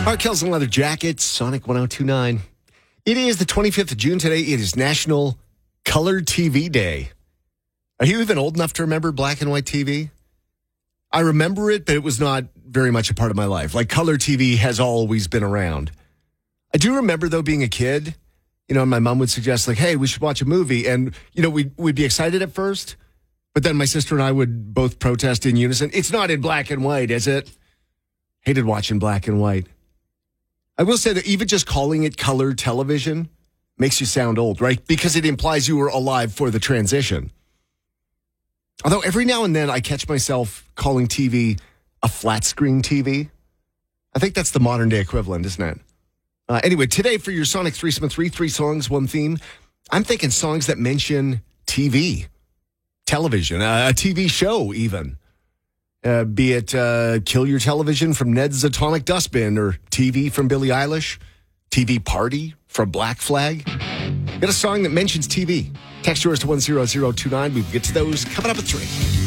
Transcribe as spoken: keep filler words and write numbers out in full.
Arkells and Leather Jackets, Sonic one oh two point nine. It is the twenty-fifth of June today. It is National Color T V Day. Are you even old enough to remember black and white T V? I remember it, but it was not very much a part of my life. Like, color T V has always been around. I do remember, though, being a kid, you know, my mom would suggest, like, hey, we should watch a movie. And, you know, we'd, we'd be excited at first, but then my sister and I would both protest in unison. It's not in black and white, is it? Hated watching black and white. I will say that even just calling it color television makes you sound old, right? Because it implies you were alive for the transition. Although every now and then I catch myself calling T V a flat screen T V. I think that's the modern day equivalent, isn't it? Uh, anyway, today for your Sonic Threesome of Three, three songs, one theme, I'm thinking songs that mention T V, television, uh, a T V show even. Uh, be it uh, Kill Your Television from Ned's Atomic Dustbin, or T V from Billie Eilish, T V Party from Black Flag. Get a song that mentions T V. Text yours to one zero zero two nine. We'll get to those coming up at three.